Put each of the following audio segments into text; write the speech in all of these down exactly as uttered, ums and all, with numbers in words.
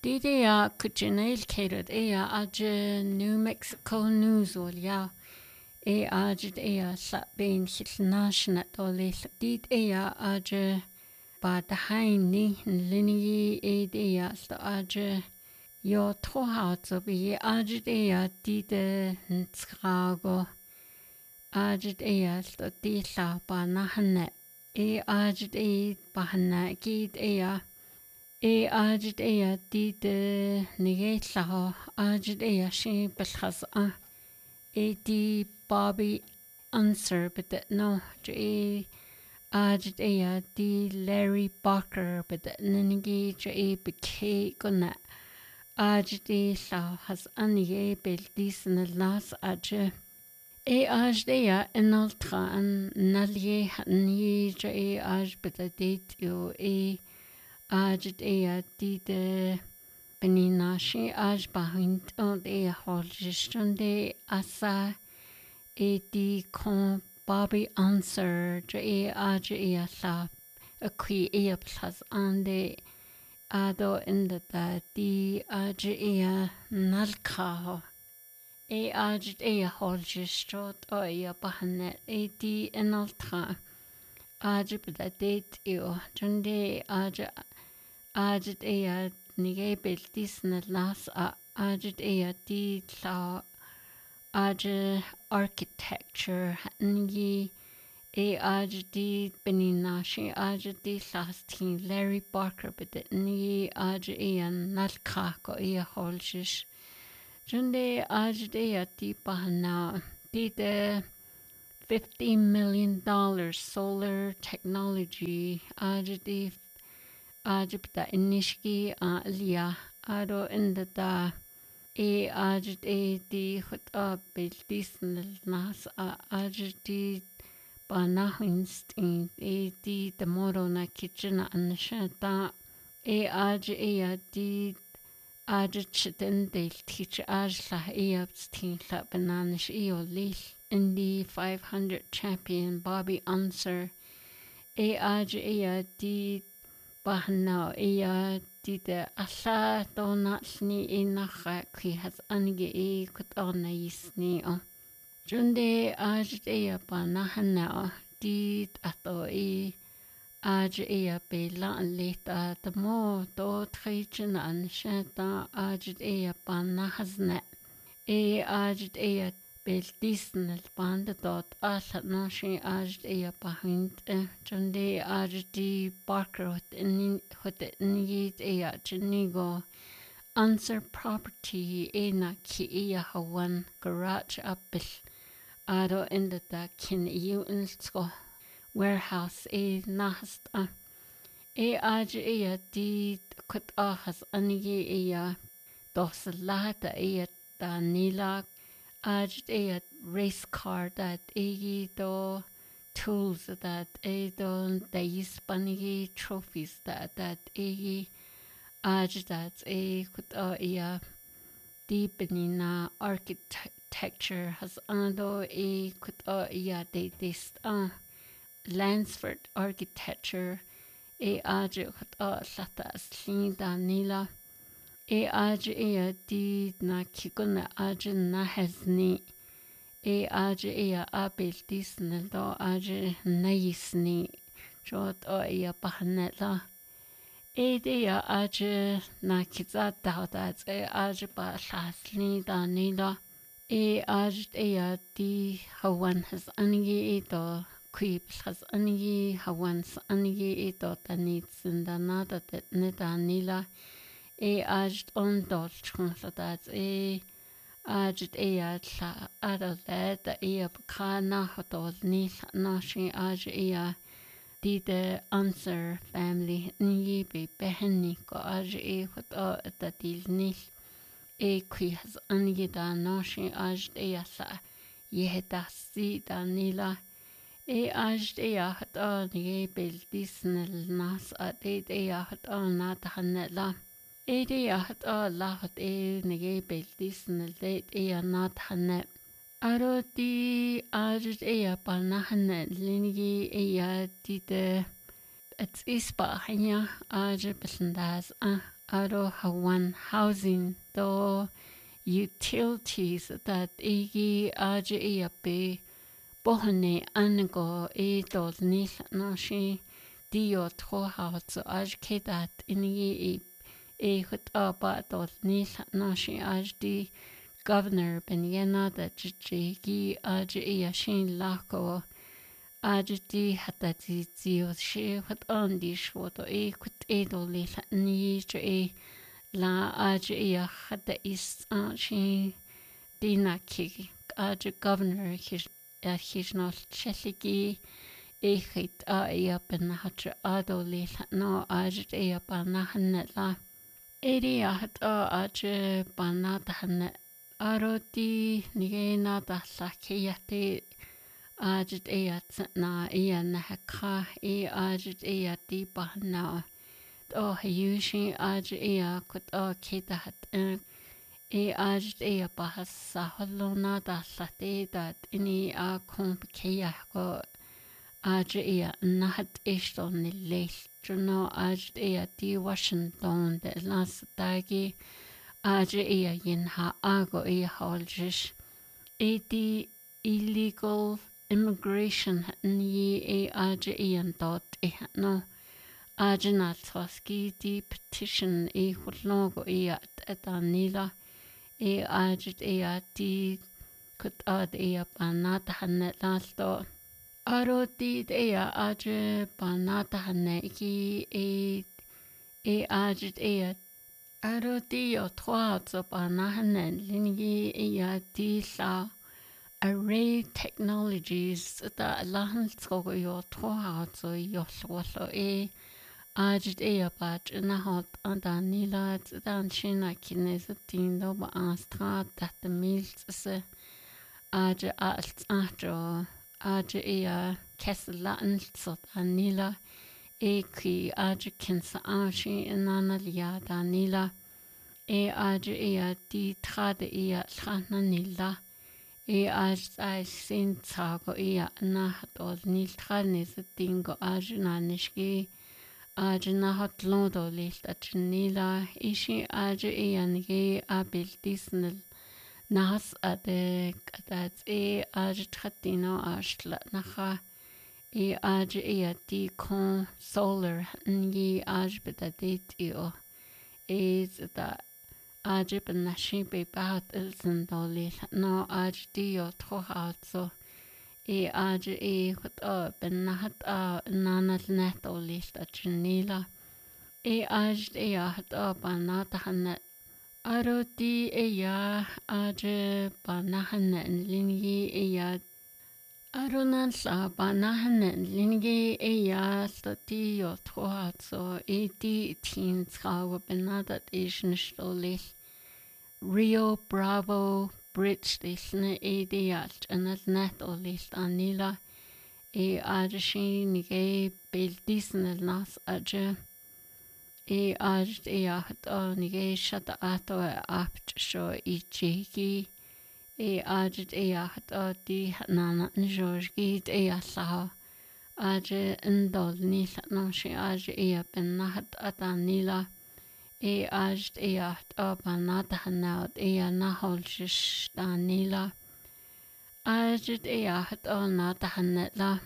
Didea kuchinel catered ea aje New Mexico News ol ya e aje ea sabin hitnashna tole did ea aje ba de haini linii e ea sta aje yo trohaut so bi aje ea dide ntsrago aje ea sta di la ba nahne e aje e ba na gid ea E ajit ea dide nigelaho ajit ea shi belhas a e di Bobby Unser but no e ajit ea di Larry Barker but ningi e beke gonna ajit e la has anige bel disne las aje e ajit ea enaltra an nalye ni e aj but date yo e Ajit ea dide beninashi aj bahint und e holstunde asa e di kon Bobby answer e aj ea la a qui ea plus ande ado in the da di aj ea nalka e ajit ea holstunde o ea bahnet e di enaltra aj bida date eo junde aj Ajit ea nige beltis na las a ajit ea di la aj architecture ngi e ajit di beninashi ajit di lastin Larry Barker but ngi ajit ea nalka ko ea holshish junde ajit ea di bahana di de fifty million dollars solar technology ajit di Ajibda inishki a lia ado inda da e ajit e di hut a bildis nas a ajit di banahwinst in e di the moro na kitchen an shata e ajit e a di ajit chiten del teach ajla e abstin la bananish e o lil in the five hundred champion Bobby Unser e ajit e a di Bahna ea dide alla dona sni e nacha qui has anige e kut ona isni o. Junde ajit ea bana hana did ato e ajit ea be la leta the mo do trichin an shata ajit ea bana hasne e ajit ea bel disnel band dot alla nashi ajit ea bahint junde ajit di Barker hot in hot nigit ea jinigo answer property e na ki ea hawan garage apil ado in the da kin you in sko warehouse e nahast a e ajit ea di kut ahas anige ea dos lata ea da nila Ajit ea race car that egi do tools that e do deis panigi trophies that that egi ajit that e kut ea deepenina architecture has ando e kut ea de this uh Lansford architecture e ajit kut lata slinda nila E aj ea di na kikuna aj na hasni e aj ea abel disne do aj naisni jot o ea bahanela e ea aj na kiza daudat e aj ba lasni da nila e aj ea di hawan has anigi e do quib has anigi hawan anigi e do tanits da nada det ne da nila E ajit on dolchonsladat e ajit e atla adoled e abkana hodol nil nashi aj e di the answer family ni be behni ko aj e hodo dadil nil e qui has anida nashi aj e atla yehedasi da nila e aj e hodo ni bel disnel nas at e hodo na hanela Edi ahat a lahat e nege beltis nelde e anat hanne. Aro di ajit e a panahanne lingi e a di de et ispa hanya ajit besendas a aro hawan housing do utilities that igi aja iya be bohne ango e dol nil no shi dio tro house aj kedat ini e e hut aba dol nil no shi aj di governor benyana da jigi aja iya shin lako aj di hata di zio shi hut on di shwoto e kut e dol nil ni jo e la aj iya hata is shi dina ki aj governor his his not chelligi e hit a ia ben hatra ado le no aj ia bana hanla eri hat a aj bana han aroti nigena da sakiyate aj ia na ia na hakha e aj ia di bana o yushi aj ia kut a kita hat e aj ia bahas saholona da sate dat ini a kompekia ko aj ia nahat eston ni leil juno aj ia di Washington de las dagi aj ia yin ha ago ia holjish e di illegal immigration ni e aj ia dot e no aj na toski di petition e hulnogo ia etanila e aj ia di kut ad ia banat hanet lalto aro di ia aj banat hanet ki e e aj ia aro di o trois so banat hanet lingi ia di la array technologies da lahan skogo yo trois so yo swalo e aj ia bat na hot andanila dan china kines tindo ba astra dat mils se aj alt atro aj ia keslan so anila e ki aj kinsa ashi nana lia danila e aj ia di trade ia trana nila e aj ai sin tago ia na hat nil trane se tingo aj na nishki aj na hat lodo lilt at nila ishi aj ian ge abil disnel nas ade kadat e aj tratino ashla naha e aj ia di kon solar ngi aj bedadit io e da aj benashi be bat ilsen dolil no aj dio trohat so e aj e hut a ben nahat a nanat net o list a chinila e aj e hat a banat han aro di e ya aj banahan lingi e ya aro nan sa banahan lingi e ya stati o trohat so e di tin trawa benadat is nishtolis Rio Bravo Bridge lisne e de alt anas net o list anila e aji nige bildisne nas aje e aj e at o nige shata ato apt sho i chiki e aj e at o di nana njorgi e asa aje ndol ni no shi aj e ben nahat atanila e aj e at o banat hanad e na holjish danila aj e at o na hanetla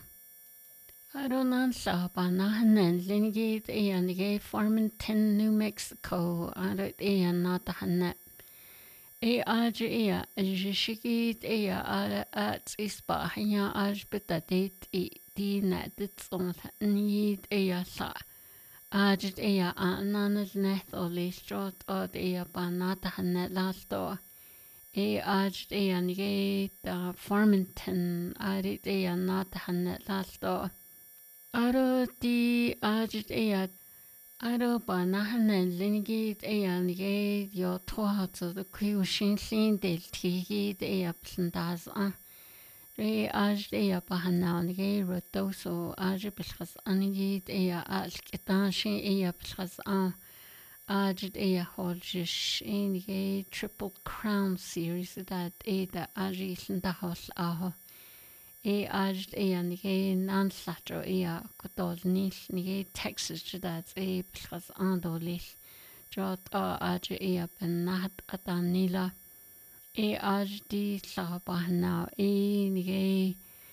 aronan sa banahan lingi e anige Farmington, New Mexico ar e na hanet e aj e jishiki e ar at ispa hanya aj betadet e di na ditson ni e sa aj e ananas net o listrot o e banat hanet lasto e aj e anige da Farmington ar e na hanet lasto aro di aj e aro banahan lingi e anige yo trohat so the ku shin sin del tigi e apsndas a re aj e bahana anige rotoso aj bilkhas anige e al kitan shin e bilkhas a aj e holjish inige Triple Crown series that e da aj sinda hos a e aj e anige nan satro e kotol nis nige Texas that e bilkhas andolis jot a aj ea benat adanila e aj di labahna e nige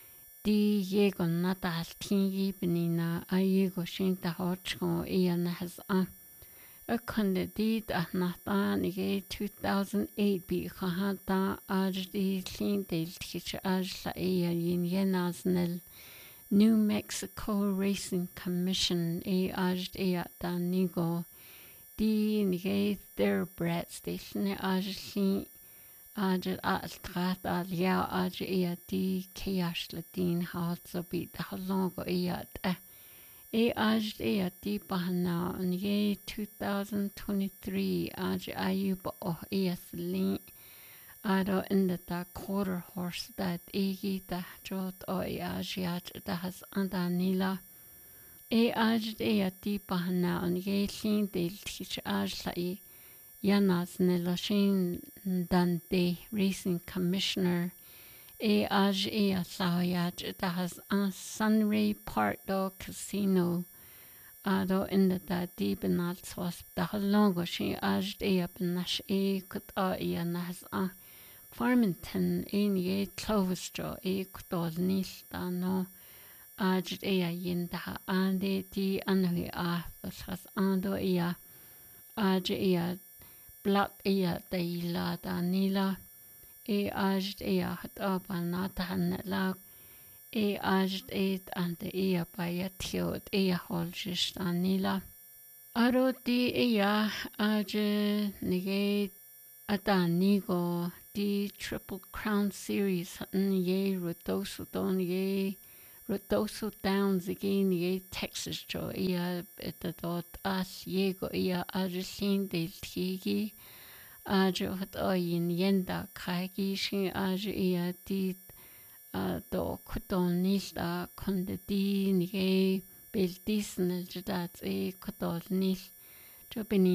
di yego natal tingi benina ayego shinta hochko ea nahas a a kunde dit a nata nige two thousand eight bi khahata aj di clean del tich aj la ea yin yenaznel New Mexico Racing Commission e aj ea danigo di nige thoroughbred station aj lin aj altrat al ya aj ea di chaos latin halt so bit halongo ea ta e aj ea di bahna nige two thousand twenty-three aj ayuba oh ea slin aro in the da quarter horse that egi da jot o e aj da has andanila e aj ea di bahna nige lin del tich aj la e Yanas Nelashin Dante Racing Commissioner E Aj Ea Sawayaj das an Sunray Park do Casino Ado in the da di benals was da longo shi Aj Ea benash e kut a ea nas an Farmington e ni Cloverstraw e kutol nis da no Aj Ea yin da ande di anhui a was ando ea Aj Ea Black ea daila danila e aj ea hat abanata la e aj et ante ea bayatio ea holjish danila aro di ea aj nige adanigo di Triple Crown Series ye rotosu don ye rotosu downs again ye Texas jo ea etadot as yego ea ajlin del tigi aj hat oyin yenda kagi shin aj ea di do kudon nista konde di nige bel disnel jadat e kudol nis jo beni